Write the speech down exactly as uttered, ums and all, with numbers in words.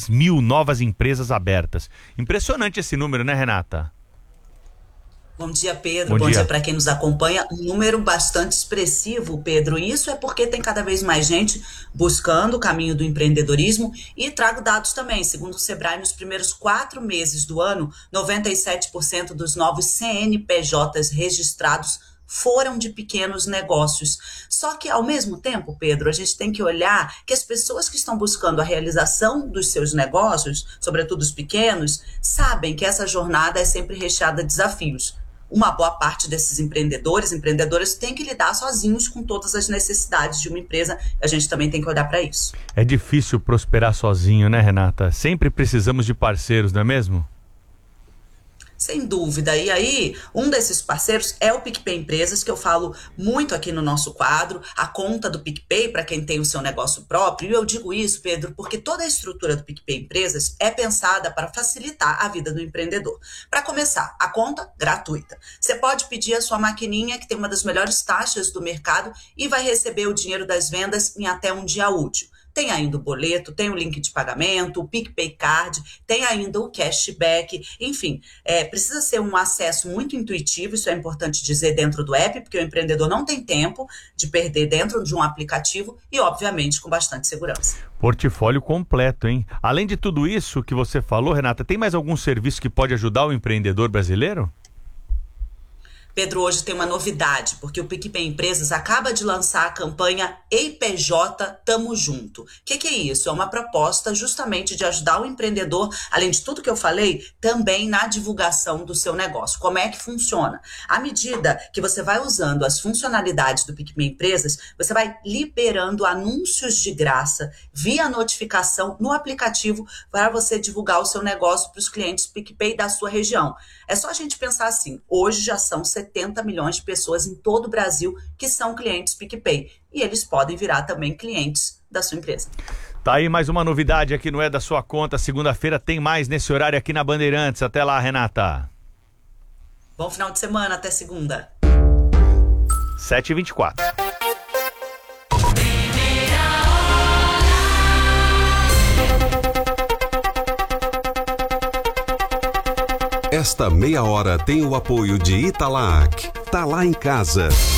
dez mil novas empresas abertas. Impressionante esse número, né, Renata? Bom dia, Pedro. Bom Bom dia, dia para quem nos acompanha. Um número bastante expressivo, Pedro. Isso é porque tem cada vez mais gente buscando o caminho do empreendedorismo e trago dados também. Segundo o Sebrae, nos primeiros quatro meses do ano, noventa e sete por cento dos novos C N P Js registrados foram de pequenos negócios. Só que, ao mesmo tempo, Pedro, a gente tem que olhar que as pessoas que estão buscando a realização dos seus negócios, sobretudo os pequenos, sabem que essa jornada é sempre recheada de desafios. Uma boa parte desses empreendedores, empreendedoras, tem que lidar sozinhos com todas as necessidades de uma empresa. A gente também tem que olhar para isso. É difícil prosperar sozinho, né, Renata? Sempre precisamos de parceiros, não é mesmo? Sem dúvida. E aí, um desses parceiros é o PicPay Empresas, que eu falo muito aqui no nosso quadro, a conta do PicPay para quem tem o seu negócio próprio. E eu digo isso, Pedro, porque toda a estrutura do PicPay Empresas é pensada para facilitar a vida do empreendedor. Para começar, a conta gratuita. Você pode pedir a sua maquininha, que tem uma das melhores taxas do mercado, e vai receber o dinheiro das vendas em até um dia útil. Tem ainda o boleto, tem o link de pagamento, o PicPay Card, tem ainda o cashback, enfim, é, precisa ser um acesso muito intuitivo, isso é importante dizer dentro do app, porque o empreendedor não tem tempo de perder dentro de um aplicativo e, obviamente, com bastante segurança. Portfólio completo, hein? Além de tudo isso que você falou, Renata, tem mais algum serviço que pode ajudar o empreendedor brasileiro? Pedro, hoje tem uma novidade, porque o PicPay Empresas acaba de lançar a campanha E I P J Tamo Junto. O que, que é isso? É uma proposta justamente de ajudar o empreendedor, além de tudo que eu falei, também na divulgação do seu negócio. Como é que funciona? À medida que você vai usando as funcionalidades do PicPay Empresas, você vai liberando anúncios de graça via notificação no aplicativo para você divulgar o seu negócio para os clientes PicPay da sua região. É só a gente pensar assim, hoje já são setenta milhões de pessoas em todo o Brasil que são clientes PicPay. E eles podem virar também clientes da sua empresa. Tá aí mais uma novidade aqui no É da Sua Conta. Segunda-feira tem mais nesse horário aqui na Bandeirantes. Até lá, Renata. Bom final de semana, até segunda. sete e vinte e quatro. Esta meia hora tem o apoio de Italac. Tá lá em casa.